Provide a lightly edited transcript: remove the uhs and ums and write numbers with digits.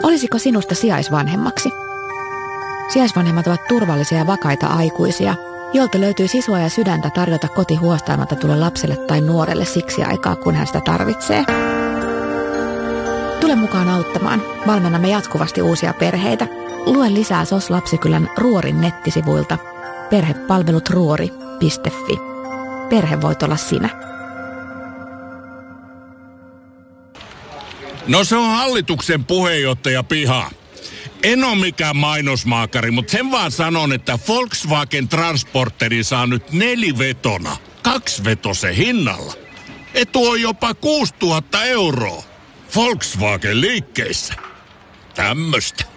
Olisiko sinusta sijaisvanhemmaksi? Sijaisvanhemmat ovat turvallisia ja vakaita aikuisia, joilta löytyy sisua ja sydäntä tarjota koti huostaanotetulle lapselle tai nuorelle siksi aikaa, kun hän sitä tarvitsee. Tule mukaan auttamaan. Valmennamme jatkuvasti uusia perheitä. Lue lisää SOS Lapsikylän Ruorin nettisivuilta perhepalvelutruori.fi. Perhe voit olla sinä. No se on hallituksen puheenjohtaja piha. En ole mikään mainosmaakari, mutta sen vaan sanon, että Volkswagen Transporteri saa nyt 4-vetona 2-vetosen hinnalla. Etu on jopa 6 000 €. Volkswagen liikkeissä. Tämmöstä.